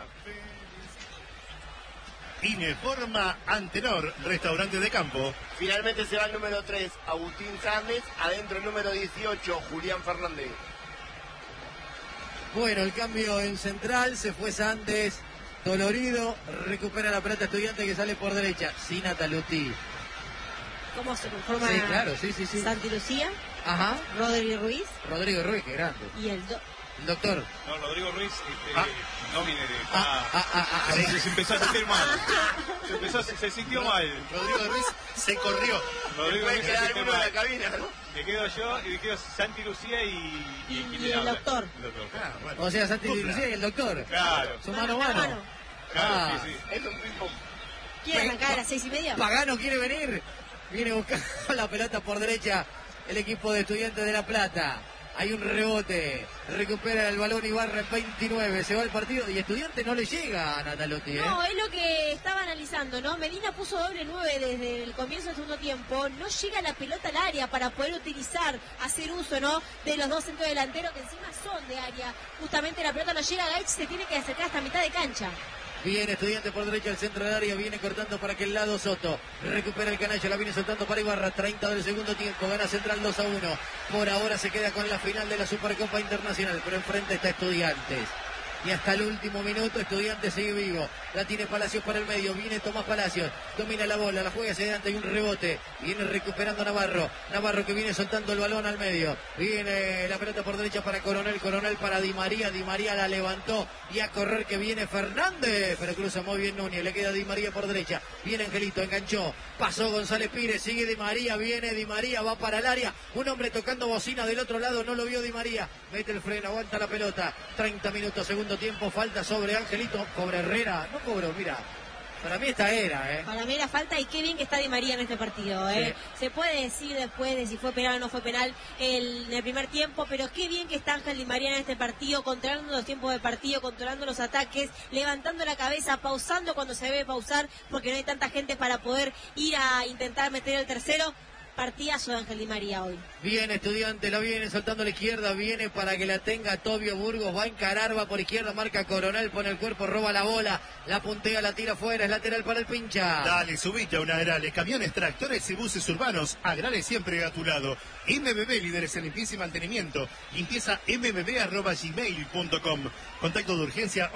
Informa Antenor, Restaurante de Campo. Finalmente se va el número 3, Agustín Sandes. Adentro el número 18, Julián Fernández. Bueno, el cambio en Central, se fue Sandes, dolorido, recupera la pelota Estudiante que sale por derecha, sin Nataluti. ¿Cómo se conforma? Sí, claro, sí. Santi Lucía, Ajá. Rodrigo Ruiz Qué grande. y el doctor. No, Rodrigo Ruiz no viene de... Se empezó a sentir mal. Se sintió mal. Rodrigo Ruiz se corrió. Rodrigo Puede Ruiz se quedar sintió uno en mal. la cabina, ¿no? Me quedo yo y me quedo Santi Lucía y el doctor. Bueno. O sea, Santi Dupla. Lucía y el doctor. Claro, Su mano a mano. claro, sí. Es un ping-pong. ¿Quieren arrancar a las 6:30? Pagano quiere venir. Viene buscando la pelota por derecha el equipo de Estudiantes de La Plata. Hay un rebote. Recupera el balón Ibarra en 29. Se va el partido y Estudiantes no le llega a Natalotti. No, es lo que estaba analizando, ¿no? Medina puso doble 9 desde el comienzo del segundo tiempo. No llega la pelota al área para poder utilizar, hacer uso, ¿no? De los dos centros delanteros que encima son de área. Justamente la pelota no llega, Gaich se tiene que acercar hasta mitad de cancha. Viene Estudiante por derecha al centro del área, viene cortando para aquel lado Soto. Recupera el canalla, la viene soltando para Ibarra. 30 del segundo tiempo, gana Central 2-1. Por ahora se queda con la final de la Supercopa Internacional, pero enfrente está Estudiantes. Y hasta el último minuto Estudiantes sigue vivo. La tiene Palacios para el medio. Viene Tomás Palacios. Domina la bola. La juega hacia adelante. Hay un rebote. Viene recuperando Navarro. Navarro que viene soltando el balón al medio. Viene la pelota por derecha para Coronel. Coronel para Di María. Di María la levantó. Y a correr que viene Fernández. Pero cruza muy bien Núñez. Le queda Di María por derecha. Viene Angelito. Enganchó. Pasó González Pires. Sigue Di María. Viene Di María. Va para el área. Un hombre tocando bocina del otro lado. No lo vio Di María. Mete el freno. Aguanta la pelota. 30 minutos. Segundo tiempo, falta sobre Angelito, cobra Herrera, no cobró, mira, para mí esta era, Para mí era falta y qué bien que está Di María en este partido, Sí. Se puede decir después de si fue penal o no fue penal en el primer tiempo, pero qué bien que está Ángel Di María en este partido, controlando los tiempos de partido, controlando los ataques, levantando la cabeza, pausando cuando se debe pausar, porque no hay tanta gente para poder ir a intentar meter el tercero. Partidazo de Ángel Di María hoy. Viene Estudiante, la viene soltando a la izquierda, viene para que la tenga Tobio Burgos, va a encarar, va por izquierda, marca Coronel, pone el cuerpo, roba la bola, la puntea, la tira afuera, es lateral para el pincha. Dale, subite a una Agrale, camiones, tractores y buses urbanos, Agrale siempre a tu lado. MBB, líderes en limpieza y mantenimiento, limpieza mbb@gmail.com. Contacto de urgencia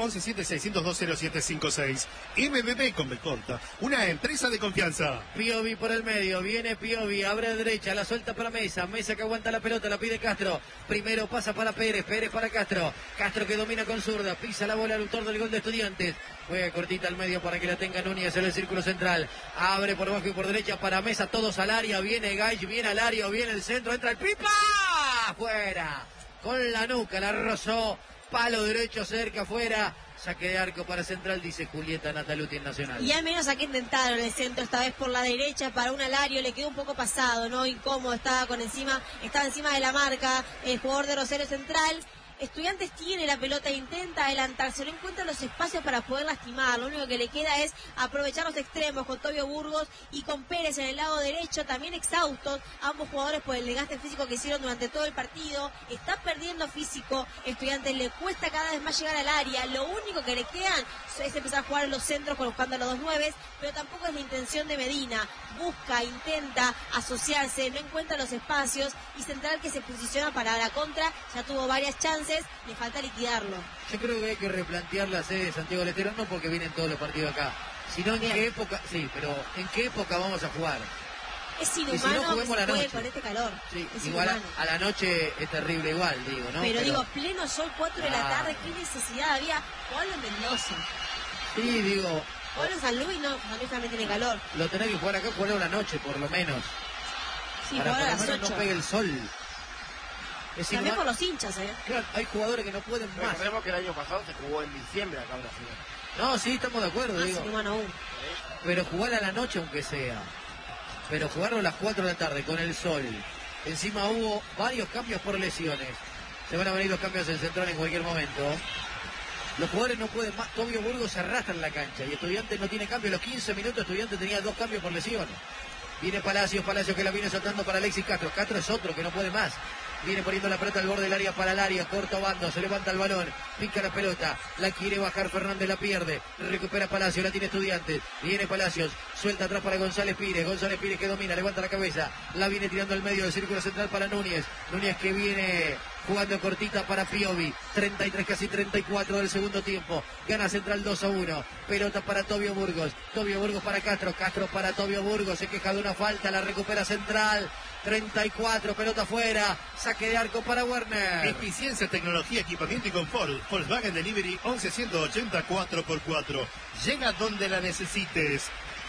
1176020756. MBB con B corta, una empresa de confianza. Piovi por el medio, viene Piovi, abre a derecha, la suelta para Mesa, Mesa que aguanta la pelota, la pide Castro, primero pasa para Pérez, Pérez para Castro, Castro que domina con zurda, pisa la bola al autor del gol de Estudiantes, juega cortita al medio para que la tenga Núñez en el círculo central, abre por abajo y por derecha para Mesa, todos al área, viene Gaich, viene al área, viene el centro, entra el Pipa, afuera, con la nuca, la rozó, palo derecho cerca, afuera. Saque de arco para Central, dice Julieta Nataluti en Nacional. Y al menos aquí intentaron el centro, esta vez por la derecha, para un Alario, le quedó un poco pasado, ¿no? Incómodo, estaba encima de la marca, el jugador de Rosario Central. Estudiantes tiene la pelota e intenta adelantarse, no encuentra los espacios para poder lastimar, lo único que le queda es aprovechar los extremos con Tobio Burgos y con Pérez en el lado derecho, también exhaustos, ambos jugadores por el desgaste físico que hicieron durante todo el partido, está perdiendo físico, Estudiantes le cuesta cada vez más llegar al área, lo único que le quedan es empezar a jugar en los centros buscando a los dos nueves, pero tampoco es la intención de Medina, busca, intenta asociarse, no encuentra los espacios y Central que se posiciona para la contra, ya tuvo varias chances, le falta liquidarlo. Yo creo que hay que replantear la sede de Santiago del Estero, no porque vienen todos los partidos acá, sino en qué época, sí, pero en qué época vamos a jugar. Es Y inhumano si no, que juguemos se la juegue noche. con este calor. Sí, Es igual inhumano. a la noche es terrible igual, digo, ¿no? Pero digo, pleno sol, 4 de la Ah. tarde, qué necesidad había. Jugarlo en Mendoza. Sí, digo, Jugarlo en San Luis, no, San Luis también tiene calor. lo tenés que jugar acá, jugarlo a la noche, por lo menos. Sí, para jugar a por lo las menos 8. no pegue el sol. Es También por inhumano. los hinchas, Claro, hay jugadores que no pueden más. Recordemos que el año pasado se jugó en diciembre acá en Brasil. No, sí, estamos de acuerdo, Más digo. inhumano aún. Pero jugar a la noche aunque sea. Pero jugarlo a las 4 de la tarde con el sol. Encima hubo varios cambios por lesiones. Se van a venir los cambios en Central en cualquier momento. Los jugadores no pueden más. Tobio Burgos se arrastra en la cancha y Estudiantes no tiene cambio. A los 15 minutos Estudiantes tenía 2 cambios por lesión. Viene Palacios que la viene soltando para Alexis Castro. Castro es otro que no puede más. Viene poniendo la pelota al borde del área para el área. Corto bando, se levanta el balón. Pica la pelota. La quiere bajar Fernández, la pierde. Recupera Palacios, la tiene Estudiantes. Viene Palacios, suelta atrás para González Pires. González Pires que domina, levanta la cabeza. La viene tirando al medio del círculo central para Núñez. Núñez que viene jugando cortita para Piovi, 33 casi 34 del segundo tiempo, gana Central 2-1, pelota para Tobio Burgos para Castro para Tobio Burgos, se queja de una falta, la recupera Central, 34, pelota afuera, saque de arco para Werner. Eficiencia, tecnología, equipamiento y confort. Volkswagen Delivery 1180 4x4. Llega donde la necesites.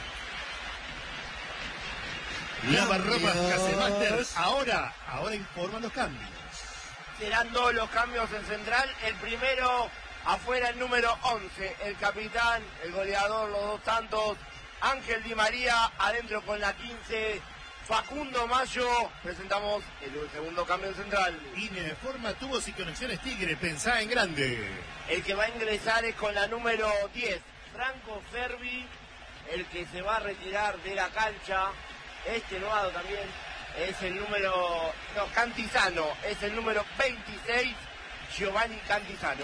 Lavarropas Casemaster. Ahora informan los cambios. Serán 2 los cambios en Central. El primero afuera, el número 11, el capitán, el goleador, los dos tantos, Ángel Di María, adentro con la 15, Facundo Mayo. Presentamos el segundo cambio en Central. Informa tubos y conexiones Tigre, pensá en grande. El que va a ingresar es con la número 10, Franco Ferbi, el que se va a retirar de la cancha, extenuado también, es el número, Cantizano, es el número 26, Giovanni Cantizano.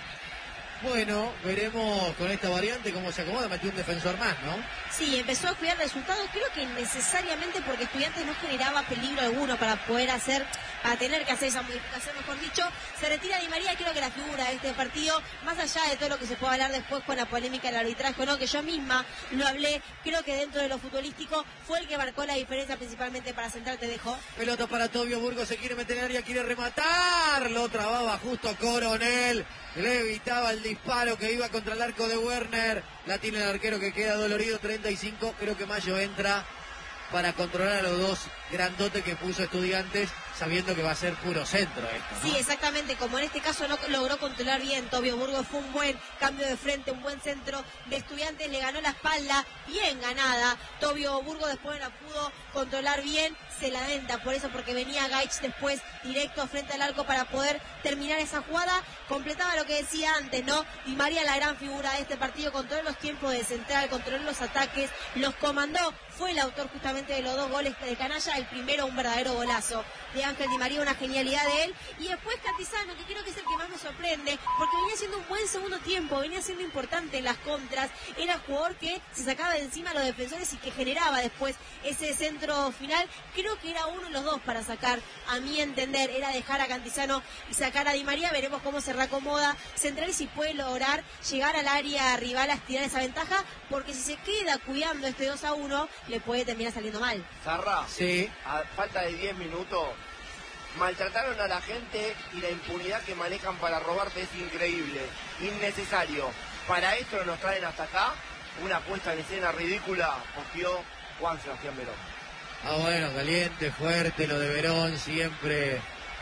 Bueno, veremos con esta variante cómo se acomoda, metió un defensor más, ¿no? Sí, empezó a cuidar resultados, creo que necesariamente porque Estudiantes no generaba peligro alguno para tener que hacer esa modificación, mejor dicho. Se retira Di María, creo que la figura de este partido, más allá de todo lo que se puede hablar después con la polémica del arbitraje, ¿no? Que yo misma lo hablé, creo que dentro de lo futbolístico fue el que marcó la diferencia principalmente para Central. Te dejo. Pelota para Tobio Burgos, se quiere meter en área, quiere rematar, lo trababa justo Coronel. Le evitaba el disparo que iba contra el arco de Werner. La tiene el arquero que queda dolorido, 35. Creo que Mayo entra para controlar a los dos grandotes que puso Estudiantes, sabiendo que va a ser puro centro esto, ¿no? Sí, exactamente, como en este caso no logró controlar bien Tobio Burgos, fue un buen cambio de frente, un buen centro de Estudiantes, le ganó la espalda, bien ganada. Tobio Burgos después no la pudo controlar bien, se la venta, por eso, porque venía Gaich después directo frente al arco para poder terminar esa jugada. Completaba lo que decía antes, ¿no? Di María, la gran figura de este partido, controló los tiempos de Central, controló los ataques, los comandó, fue el autor justamente de los 2 goles de Canalla, el primero un verdadero golazo de Ángel Di María, una genialidad de él, y después Cantizano, que creo que es el que más me sorprende, porque venía haciendo un buen segundo tiempo, venía siendo importante en las contras, era jugador que se sacaba de encima a los defensores y que generaba después ese centro final. Creo que era uno de los dos para sacar, a mi entender, era dejar a Cantizano y sacar a Di María. Veremos cómo se reacomoda Central y si puede lograr llegar al área rival a estirar esa ventaja, porque si se queda cuidando este 2-1, le puede terminar saliendo mal. Zarra, sí. A falta de 10 minutos, maltrataron a la gente y la impunidad que manejan para robarte es increíble, innecesario. Para esto nos traen hasta acá una puesta en escena ridícula, confió Juan Sebastián Verón. Bueno, caliente, fuerte lo de Verón, siempre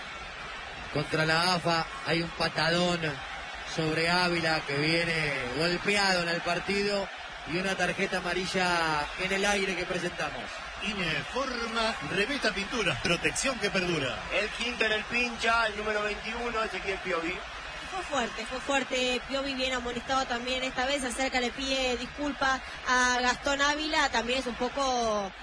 contra la AFA. Hay un patadón sobre Ávila que viene golpeado en el partido y una tarjeta amarilla en el aire que presentamos. Informa Reveta Pinturas, protección que perdura. El quinto en el pincha, el número 21, Ezequiel Piovi. Fue fuerte, Piovi bien amonestado también esta vez, acerca, le pide disculpas a Gastón Ávila, también es un poco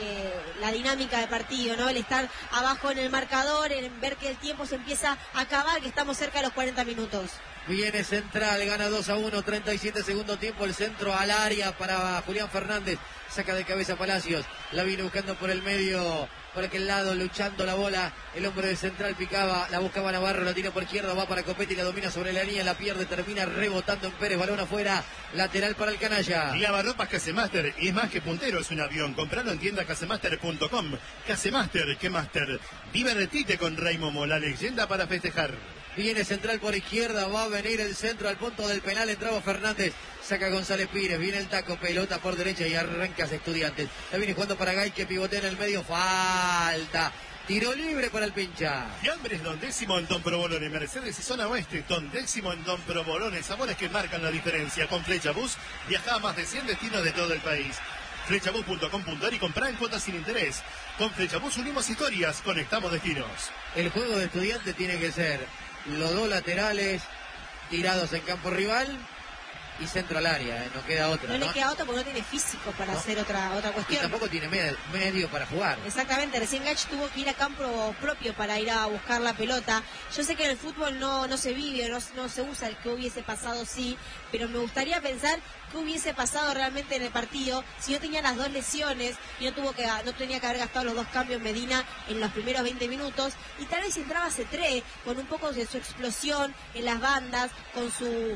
la dinámica del partido, ¿no? El estar abajo en el marcador, en ver que el tiempo se empieza a acabar, que estamos cerca de los 40 minutos. Viene Central, gana 2-1, 37 segundo tiempo, el centro al área para Julián Fernández, saca de cabeza Palacios, la viene buscando por el medio, por aquel lado, luchando la bola, el hombre de Central picaba, la buscaba Navarro, la tira por izquierda, va para Copetti, la domina sobre la línea, la pierde, termina rebotando en Pérez, balón afuera, lateral para el canalla. Lavarropas Casemaster, es más que puntero, es un avión, compralo en tienda casemaster.com. Casemaster, ¿qué master? Divertite con Rey Momo, la leyenda para festejar. Viene Central por izquierda, va a venir el centro al punto del penal, entraba Fernández, saca González Pires, viene el taco, pelota por derecha y arrancas Estudiantes. La viene jugando para Gay, que pivotea en el medio, falta. Tiro libre para el pincha. Fiambres Don Décimo en Don Provolone, Mercedes y Zona Oeste. Don Décimo en Don Provolone, sabores que marcan la diferencia. Con Flecha Bus viaja a más de 100 destinos de todo el país. Flechabus.com.ar y comprar en cuotas sin interés. Con Flechabus unimos historias, conectamos destinos. El juego de Estudiantes tiene que ser los 2 laterales tirados en campo rival y centro al área, no queda otra. No le queda otra porque no tiene físico para hacer otra Y cuestión. tampoco tiene medio para jugar. Exactamente, recién Gaich tuvo que ir a campo propio para ir a buscar la pelota. Yo sé que en el fútbol no se vive, no se usa el que hubiese pasado, sí, pero me gustaría pensar qué hubiese pasado realmente en el partido si no tenía las dos lesiones y no tenía que haber gastado los dos cambios Medina en los primeros 20 minutos, y tal vez si entraba Cetré con un poco de su explosión en las bandas, con su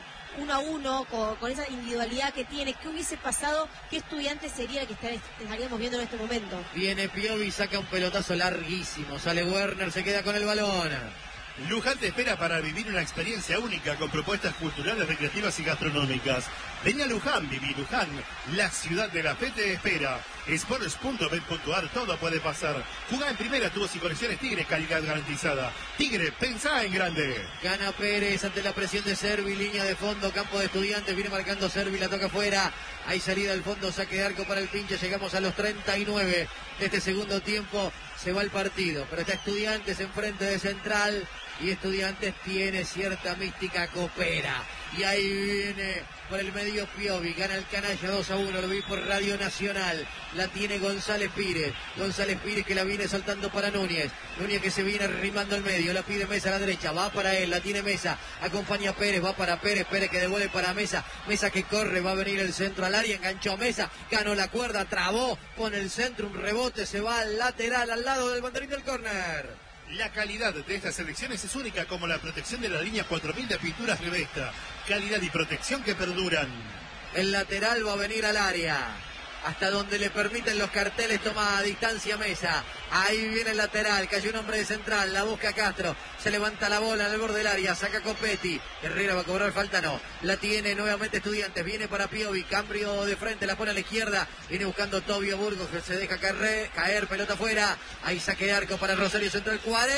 1-1, con esa individualidad que tiene. ¿Qué hubiese pasado? ¿Qué Estudiante sería el que estaríamos viendo en este momento? Viene Piovi, saca un pelotazo larguísimo, sale Werner, se queda con el balón. Luján te espera para vivir una experiencia única con propuestas culturales, recreativas y gastronómicas. Ven a Luján, viví Luján, la ciudad de la fe te espera. Sports.bet.ar, todo puede pasar. Jugá en primera, tubos y conexiones Tigre, calidad garantizada. Tigre, pensá en grande. Gana Pérez ante la presión de Servi, línea de fondo, campo de Estudiantes, viene marcando Servi, la toca afuera. Hay salida al fondo, saque de arco para el pinche, llegamos a los 39 de este segundo tiempo. Se va el partido, pero está Estudiantes enfrente de Central y Estudiantes tiene cierta mística, coopera. Y ahí viene por el medio Piovi, gana el canalla 2-1, lo vi por Radio Nacional. La tiene González Pires que la viene soltando para Núñez. Núñez que se viene arrimando al medio, la pide Mesa a la derecha, va para él, la tiene Mesa, acompaña a Pérez, va para Pérez que devuelve para Mesa, Mesa que corre, va a venir el centro al área, enganchó a Mesa, ganó la cuerda, trabó, pone el centro, un rebote, se va al lateral, al lado del banderín del córner. La calidad de estas selecciones es única, como la protección de la línea 4000 de pinturas Revesta. Calidad y protección que perduran. El lateral va a venir al área. Hasta donde le permiten los carteles, toma a distancia Mesa. Ahí viene el lateral, cayó un hombre de Central, la busca Castro. Se levanta la bola en el borde del área, saca Copetti. Herrera va a cobrar falta, no. La tiene nuevamente Estudiantes, viene para Piovi, cambio de frente, la pone a la izquierda. Viene buscando Tobio Burgos, que se deja caer, pelota afuera. Ahí saque de arco para Rosario Central,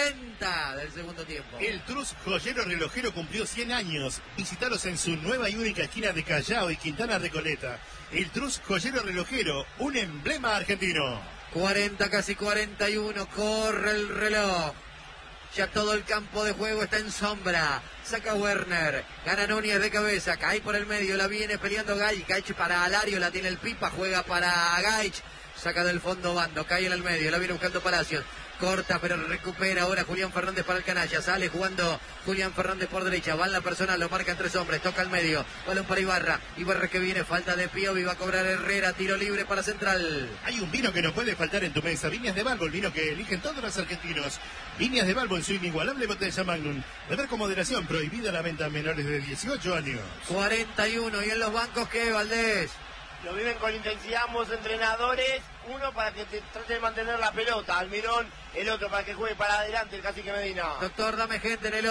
40 del segundo tiempo. El Trus Joyero Relojero cumplió 100 años. Visítalos en su nueva y única esquina de Callao y Quintana Recoleta. El Trus Joyero Relojero, un emblema argentino. 40, casi 41, corre el reloj. Ya todo el campo de juego está en sombra. Saca Werner, gana Núñez de cabeza, cae por el medio, la viene peleando Gaich. Gaich para Alario, la tiene el Pipa, juega para Gaich. Saca del fondo Bando, cae en el medio, la viene buscando Palacios. Corta, pero recupera ahora Julián Fernández para el canalla. Sale jugando Julián Fernández por derecha. Va en la personal, lo marcan tres hombres. Toca al medio. Balón para Ibarra. Ibarra que viene, falta de Piovi. Va a cobrar Herrera. Tiro libre para Central. Hay un vino que no puede faltar en tu mesa. Viñas de Balbo, el vino que eligen todos los argentinos. Viñas de Balbo en su inigualable botella Magnum. Beber con moderación. Prohibida la venta a menores de 18 años. 41. ¿Y en los bancos qué, Valdés? Lo viven con intensidad ambos entrenadores. Uno para que trate de mantener la pelota, Almirón. El otro para que juegue para adelante, el Cacique Medina. Doctor, dame gente en el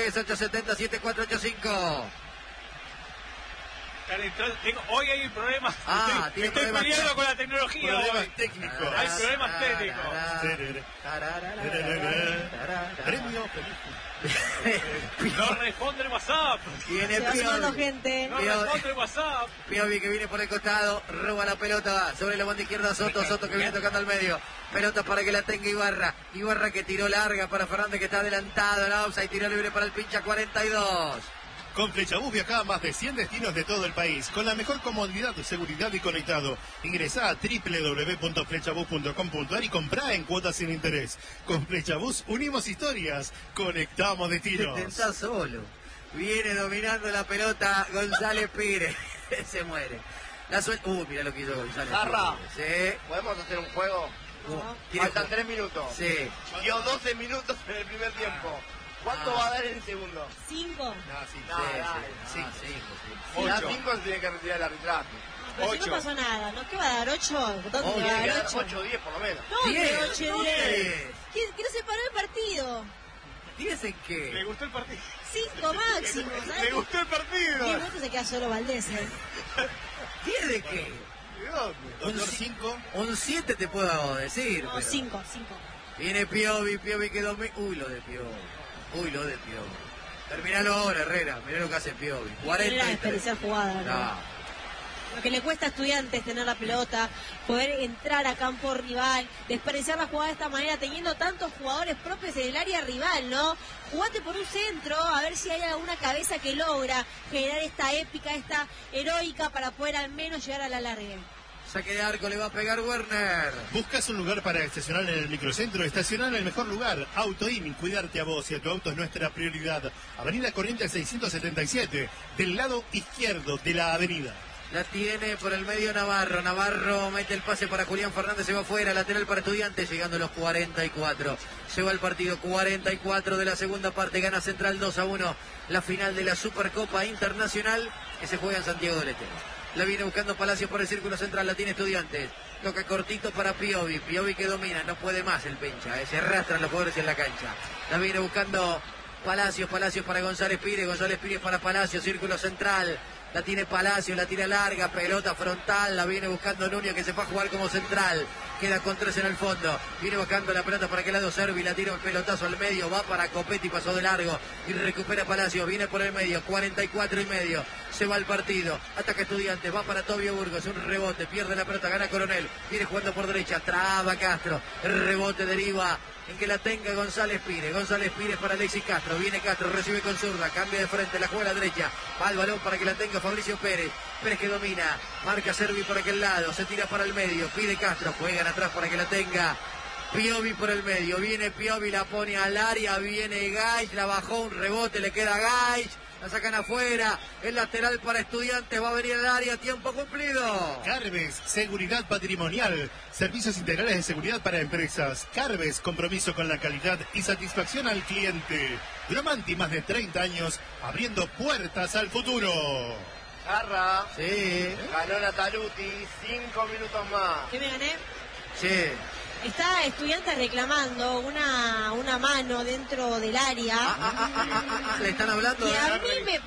11-3-870-7485. Hoy hay problemas. Estoy peleando con la tecnología. Problemas técnicos. Hay problemas técnicos. Premio No responde el WhatsApp. Viene gente. No responde el WhatsApp. Piovi que viene por el costado, roba la pelota sobre la banda izquierda. Soto que viene tocando al medio. Pelota para que la tenga Ibarra. Ibarra que tiró larga para Fernández, que está adelantado. La offside, tiro libre para el pincha, 42. Con Flechabús viaja a más de 100 destinos de todo el país, con la mejor comodidad, seguridad y conectado. Ingresá a www.flechabús.com.ar y comprá en cuotas sin interés. Con Flechabús unimos historias, conectamos destinos. Está solo. Viene dominando la pelota González Pires. Se muere. La suelta. Mira lo que hizo González. Zarra. Sí. ¿Podemos hacer un juego? Faltan 3 minutos. Sí. Dio 12 minutos en el primer tiempo. ¿Cuánto va a dar en el segundo? 5. No, sí, Sí. Si da 5 se tiene que retirar el arbitraje. Pero si no pasó nada, ¿no? ¿Qué va a dar? ¿8? ¿Dónde va a Tiene que dar dar 8? 8 o 10 por lo menos. ¿Dónde 10? 8 y 10? Que no se paró el partido. ¿10 en qué? Le gustó el partido. 5 máximo, ¿sabes? Le gustó el 10 partido. minutos se queda solo Valdés, ¿eh? ¿10 de qué? Doctor 5. Un 7 te puedo decir. No, pero- 5. Viene Piovi que domina. Uy, lo de Piovi. Terminalo ahora, Herrera. Mirá lo que hace Piovi. Era 43. desperdiciar jugada, ¿no? No. Lo que le cuesta a Estudiantes tener la pelota, poder entrar a campo rival, desperdiciar la jugada de esta manera, teniendo tantos jugadores propios en el área rival, ¿no? Jugate por un centro, a ver si hay alguna cabeza que logra generar esta épica, esta heroica para poder al menos llegar a la largue. Saque de arco, le va a pegar Werner. ¿Buscas un lugar para estacionar en el microcentro? Estacionar en el mejor lugar. AutoIM, cuidarte a vos y a tu auto es nuestra prioridad. Avenida Corrientes 677, del lado izquierdo de la avenida. La tiene por el medio Navarro. Navarro mete el pase para Julián Fernández, se va afuera, lateral para Estudiantes, llegando a los 44. Se va el partido, 44 de la segunda parte, gana Central 2-1. La final de la Supercopa Internacional que se juega en Santiago del Estero. La viene buscando Palacios por el círculo central, la tiene Estudiantes. Toca cortito para Piovi. Piovi que domina, no puede más el Pencha. Se arrastran los jugadores en la cancha. La viene buscando Palacios. Palacios para González Pires. González Pires para Palacios, círculo central. La tiene Palacios, la tira larga, pelota frontal, la viene buscando Núñez que se va a jugar como central. Queda con 3 en el fondo. Viene buscando la pelota para aquel lado Servi, la tira un pelotazo al medio, va para Copetti, pasó de largo y recupera Palacios, viene por el medio, 44,5. Se va el partido, ataca Estudiantes, va para Tobio Burgos, un rebote, pierde la pelota, gana Coronel, viene jugando por derecha, traba Castro, el rebote deriva en que la tenga González Pires. González Pires para Alexis Castro, viene Castro, recibe con zurda, cambia de frente, la juega a la derecha, va el balón para que la tenga Fabricio Pérez. Pérez que domina, marca Servi por aquel lado, se tira para el medio, pide Castro, juegan atrás para que la tenga Piovi por el medio, viene Piovi, la pone al área, viene Gaich, la bajó, un rebote, le queda Gaich, la sacan afuera, el lateral para Estudiantes, va a venir al área, tiempo cumplido. Carves, seguridad patrimonial, servicios integrales de seguridad para empresas. Carves, compromiso con la calidad y satisfacción al cliente. Gromanti, más de 30 años, abriendo puertas al futuro. Garra. Sí. Ganó Nataluti, 5 minutos más. ¿Qué me gané? Sí. Está Estudiantes reclamando una mano dentro del área. Le están hablando. Que a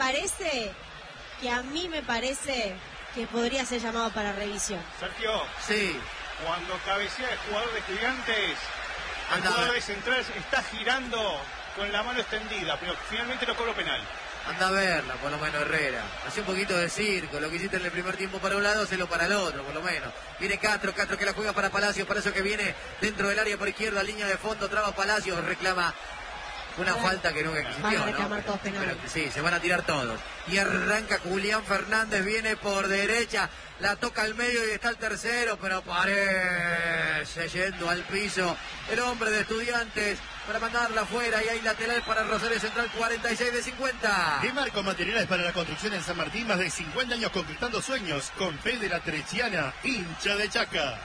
mí me parece que podría ser llamado para revisión. Sergio, Sí. cuando cabecea el jugador de Estudiantes, el Anda. jugador de Central está girando con la mano extendida, pero finalmente no cobró penal. Anda a verla, por lo menos Herrera. Hace un poquito de circo. Lo que hiciste en el primer tiempo para un lado, hacelo para el otro, por lo menos. Viene Castro que la juega para Palacios. Palacios que viene dentro del área por izquierda, línea de fondo, traba Palacios, reclama una falta que nunca existió, Van a ¿no? reclamar todos penales. Pero sí, se van a tirar todos. Y arranca Julián Fernández, viene por derecha, la toca al medio y está el tercero, pero parece yendo al piso el hombre de Estudiantes para mandarla afuera, y hay lateral para Rosario Central, 46 de 50. Demarco Materiales para la Construcción en San Martín, más de 50 años concretando sueños, con fe de la Trechiana, hincha de Chaca.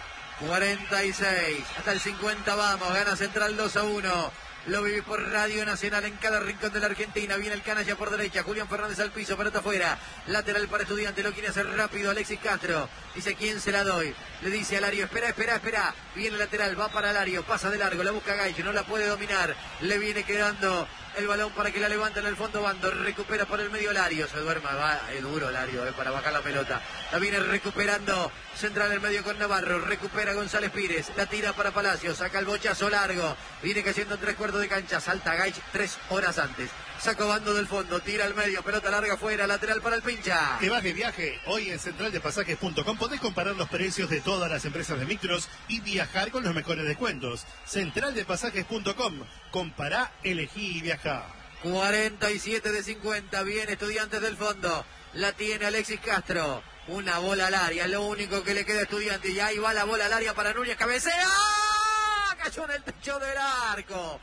46, hasta el 50 vamos, gana Central 2-1. Lo viví por Radio Nacional en cada rincón de la Argentina. Viene el canalla por derecha, Julián Fernández al piso, pelota afuera, lateral para Estudiante, lo quiere hacer rápido Alexis Castro, dice quién se la doy, le dice a Lario, espera, viene el lateral, va para Lario, pasa de largo, la busca Gaich, no la puede dominar, le viene quedando el balón para que la levanten en el fondo bando, recupera por el medio Lario, se duerma, va, es duro Lario, para bajar la pelota, la viene recuperando Central en el medio con Navarro, recupera González Pires, la tira para Palacios, saca el bochazo largo, viene cayendo en 3/4 de cancha, salta Gaich 3 horas antes, saca bando del fondo, tira al medio, pelota larga afuera, lateral para el Pincha. Te vas de viaje, hoy en centraldepasajes.com podés comparar los precios de todas las empresas de micros y viajar con los mejores descuentos. Centraldepasajes.com, compará, elegí y viajá. 47 de 50, bien Estudiantes del fondo, la tiene Alexis Castro, una bola al área, lo único que le queda a Estudiantes, y ahí va la bola al área para Núñez, cabecea, cayó en el techo del arco,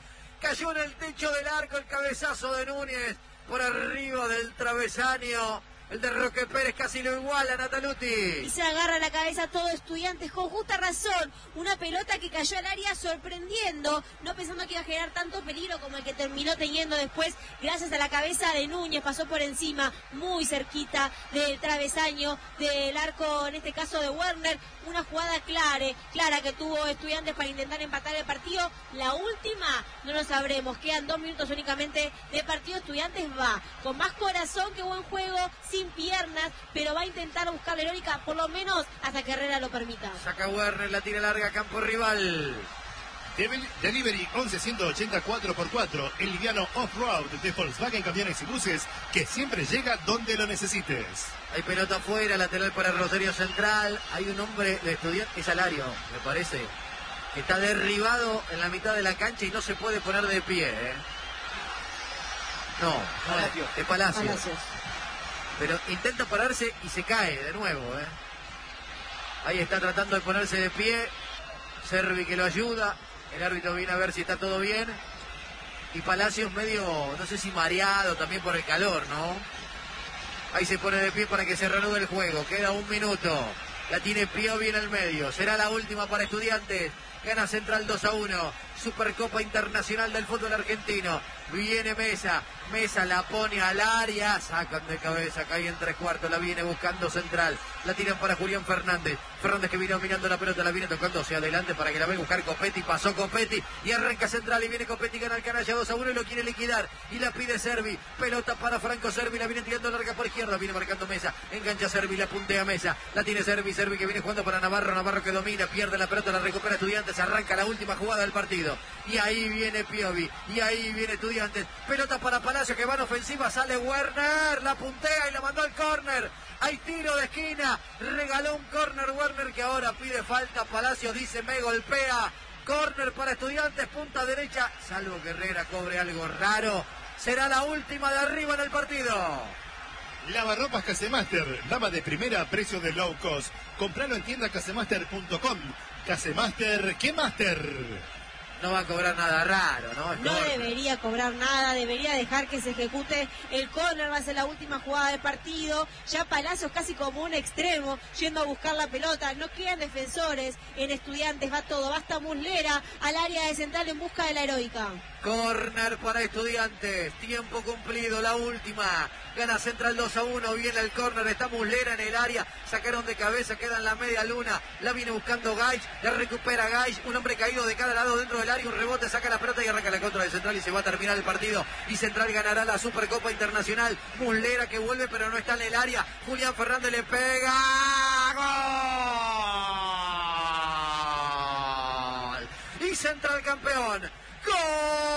el cabezazo de Núñez, por arriba del travesaño, el de Roque Pérez casi lo iguala a Nataluti. Y se agarra la cabeza todo Estudiantes con justa razón. Una pelota que cayó al área sorprendiendo, no pensando que iba a generar tanto peligro como el que terminó teniendo después, gracias a la cabeza de Núñez, pasó por encima, muy cerquita del travesaño, del arco, en este caso de Werner. Una jugada clara que tuvo Estudiantes para intentar empatar el partido. La última no lo sabremos, quedan 2 minutos únicamente de partido. Estudiantes va con más corazón que buen juego, sin piernas, pero va a intentar buscar la heroica, por lo menos hasta que Herrera lo permita. Saca Werner, la tira larga, campo rival. Delivery 11-180 4x4, el liviano off-road de Volkswagen Camiones y Buses, que siempre llega donde lo necesites. Hay pelota afuera, lateral para Rosario Central. Hay un hombre de Estudiantes, Salario, me parece, que está derribado en la mitad de la cancha y no se puede poner de pie. No, es Palacios. Pero intenta pararse y se cae de nuevo. Ahí está tratando de ponerse de pie. Servi que lo ayuda. El árbitro viene a ver si está todo bien. Y Palacios medio, no sé si mareado también por el calor, ¿no? Ahí se pone de pie para que se reanude el juego. Queda 1 minuto. La tiene Piovi en el medio. Será la última para Estudiantes. Gana Central 2-1. Supercopa Internacional del Fútbol Argentino. Viene Mesa. Mesa la pone al área. Sacan de cabeza. Cae en 3/4. La viene buscando Central. La tiran para Julián Fernández. Fernández que viene dominando la pelota. La viene tocando hacia adelante para que la vea buscar Copetti. Pasó Copetti. Y arranca Central. Y viene Copetti. Gana el canalla 2-1. Y lo quiere liquidar. Y la pide Servi. Pelota para Franco Servi. La viene tirando larga por izquierda. Viene marcando Mesa. Engancha Servi. La puntea Mesa. La tiene Servi. Servi que viene jugando para Navarro. Navarro que domina. Pierde la pelota. La recupera Estudiantes. Arranca la última jugada del partido. Y ahí viene Piovi. Y ahí viene Estudiantes. Pelota para Palacio que va en ofensiva. Sale Werner. La puntea y la mandó al córner. Hay tiro de esquina. Regaló un córner Werner que ahora pide falta. Palacio dice me golpea. Córner para Estudiantes. Punta derecha. Salvo que Herrera cobre algo raro. Será la última de arriba en el partido. Lavarropas Casemaster, lava de primera a precio de low cost. Compralo en tienda casemaster.com. Casemaster, ¿qué master? No va a cobrar nada raro, ¿no? No debería cobrar nada, debería dejar que se ejecute el córner, va a ser la última jugada del partido. Ya Palacios casi como un extremo, yendo a buscar la pelota. No quedan defensores en Estudiantes, va todo. Va hasta Muslera al área de Central en busca de la heroica. Córner para Estudiantes, tiempo cumplido, la última. Gana Central 2-1, viene el córner, está Muslera en el área, sacaron de cabeza, queda en la media luna, la viene buscando Gaich, la recupera Gaich, un hombre caído de cada lado dentro del área, un rebote, saca la pelota y arranca la contra de Central y se va a terminar el partido. Y Central ganará la Supercopa Internacional. Muslera que vuelve pero no está en el área, Julián Fernández le pega, ¡gol! Y Central campeón. ¡Gol!